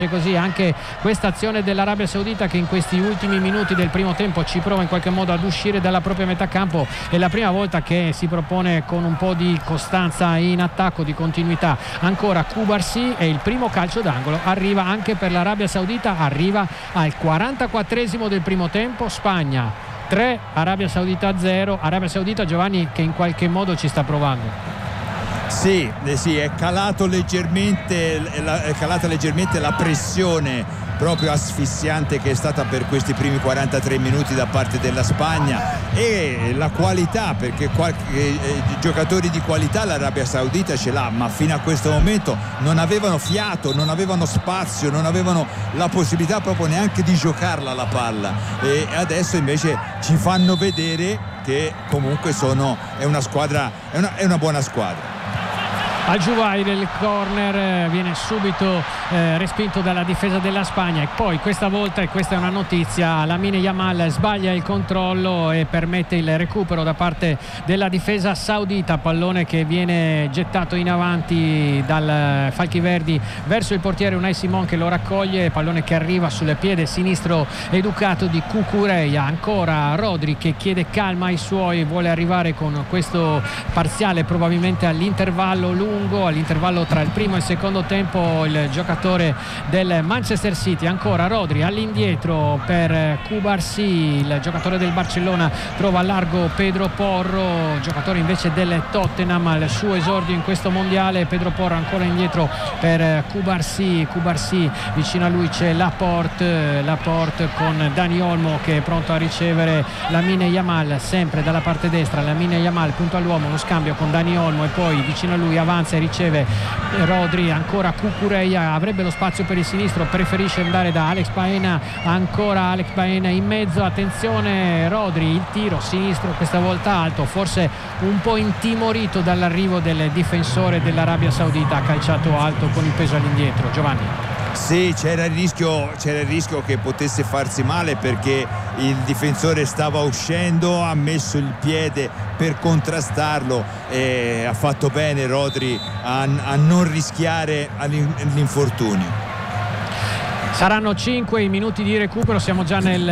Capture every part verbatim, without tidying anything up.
Così anche questa azione dell'Arabia Saudita, che in questi ultimi minuti del primo tempo ci prova in qualche modo ad uscire dalla propria metà campo. È la prima volta che si propone con un po' di costanza in attacco, di continuità. Ancora Cubarsí, e il primo calcio d'angolo arriva anche per l'Arabia Saudita, arriva al quarantaquattresimo del primo tempo. Spagna tre, Arabia Saudita zero. Arabia Saudita, Giovanni, che in qualche modo ci sta provando. Sì, eh sì, è calato leggermente, è calata leggermente la pressione proprio asfissiante che è stata per questi primi quarantatré minuti da parte della Spagna, e la qualità, perché qualche, eh, giocatori di qualità l'Arabia Saudita ce l'ha, ma fino a questo momento non avevano fiato, non avevano spazio, non avevano la possibilità proprio neanche di giocarla la palla, e adesso invece ci fanno vedere che comunque sono, è una squadra, è una, è una buona squadra. Al Jubair il corner viene subito eh, respinto dalla difesa della Spagna, e poi questa volta, e questa è una notizia, Lamine Yamal sbaglia il controllo e permette il recupero da parte della difesa saudita. Pallone che viene gettato in avanti dal Falchi Verdi verso il portiere Unai Simon, che lo raccoglie, pallone che arriva sul piede sinistro educato di Cucurella. Ancora Rodri che chiede calma ai suoi, vuole arrivare con questo parziale probabilmente all'intervallo lungo, all'intervallo tra il primo e il secondo tempo, il giocatore del Manchester City. Ancora Rodri all'indietro per Cubarsí, il giocatore del Barcellona trova a largo Pedro Porro, giocatore invece del Tottenham al suo esordio in questo mondiale. Pedro Porro ancora indietro per Cubarsí, Cubarsí vicino a lui c'è Laporte, Laporte con Dani Olmo che è pronto a ricevere Lamine Yamal, sempre dalla parte destra. Lamine Yamal punto all'uomo, lo scambio con Dani Olmo, e poi vicino a lui avanza e riceve Rodri. Ancora Cucurella, avrebbe lo spazio per il sinistro, preferisce andare da Alex Baena. Ancora Alex Baena in mezzo, attenzione Rodri, il tiro sinistro questa volta alto, forse un po' intimorito dall'arrivo del difensore dell'Arabia Saudita, ha calciato alto con il peso all'indietro. Giovanni. Sì, c'era il rischio, c'era il rischio che potesse farsi male, perché il difensore stava uscendo, ha messo il piede per contrastarlo, e ha fatto bene Rodri a, a non rischiare l'infortunio. Saranno cinque i minuti di recupero, siamo già nel,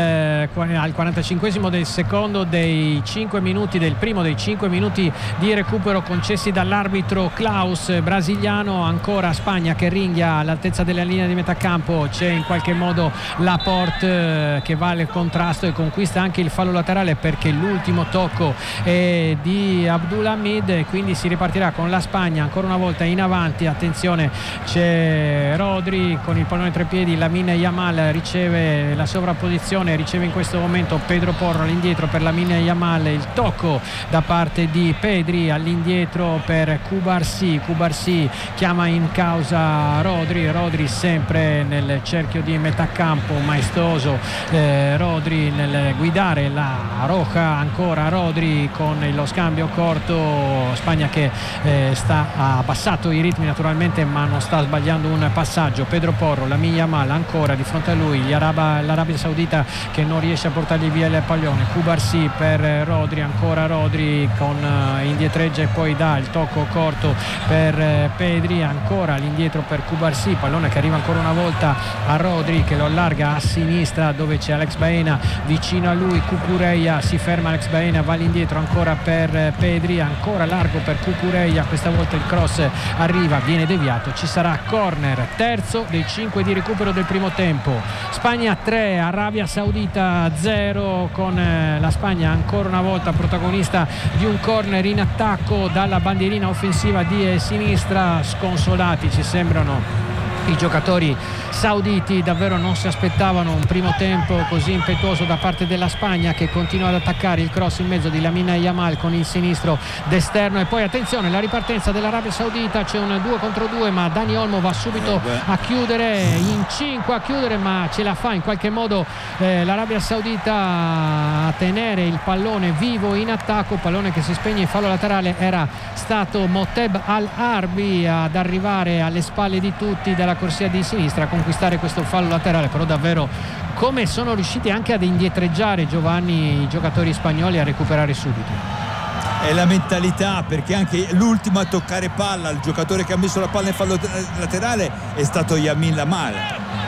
al quarantacinquesimo del secondo dei cinque minuti, del primo dei cinque minuti di recupero concessi dall'arbitro Klaus brasiliano. Ancora Spagna che ringhia all'altezza della linea di metà campo, c'è in qualche modo Laporte che va al contrasto e conquista anche il fallo laterale, perché l'ultimo tocco è di Abdulhamid, e quindi si ripartirà con la Spagna ancora una volta in avanti. Attenzione, c'è Rodri con il pallone tra i piedi, Lamine Yamal riceve la sovrapposizione, riceve in questo momento Pedro Porro all'indietro per Lamine Yamal, il tocco da parte di Pedri all'indietro per Cubarsí, Cubarsí chiama in causa Rodri, Rodri sempre nel cerchio di metà campo, maestoso eh, Rodri nel guidare la Roja. Ancora Rodri con lo scambio corto, Spagna che eh, sta ha abbassato i ritmi naturalmente, ma non sta sbagliando un passaggio. Pedro Porro, Lamine Yamal ancora di fronte a lui, gli Araba, l'Arabia Saudita che non riesce a portargli via il pallone. Cubarsí per Rodri, ancora Rodri con uh, indietreggia e poi dà il tocco corto per uh, Pedri, ancora all'indietro per Cubarsí, pallone che arriva ancora una volta a Rodri che lo allarga a sinistra dove c'è Alex Baena vicino a lui. Cucurella si ferma, Alex Baena va all'indietro ancora per uh, Pedri, ancora largo per Cucurella, questa volta il cross arriva, viene deviato, ci sarà corner, terzo dei cinque di recupero del primo tempo. Spagna tre, Arabia Saudita zero, con eh, la Spagna ancora una volta protagonista di un corner in attacco dalla bandierina offensiva di eh, sinistra. Sconsolati ci sembrano i giocatori sauditi, davvero non si aspettavano un primo tempo così impetuoso da parte della Spagna, che continua ad attaccare. Il cross in mezzo di Lamine Yamal con il sinistro d'esterno, e poi attenzione la ripartenza dell'Arabia Saudita, c'è un due contro due, ma Dani Olmo va subito a chiudere, in cinque a chiudere, ma ce la fa in qualche modo eh, l'Arabia Saudita a tenere il pallone vivo in attacco. Pallone che si spegne in fallo laterale, era stato Moteb Al-Arbi ad arrivare alle spalle di tutti dalla corsia di sinistra a conquistare questo fallo laterale. Però davvero come sono riusciti anche ad indietreggiare, Giovanni, i giocatori spagnoli, a recuperare subito. È la mentalità, perché anche l'ultimo a toccare palla, il giocatore che ha messo la palla in fallo laterale, è stato Lamine Yamal.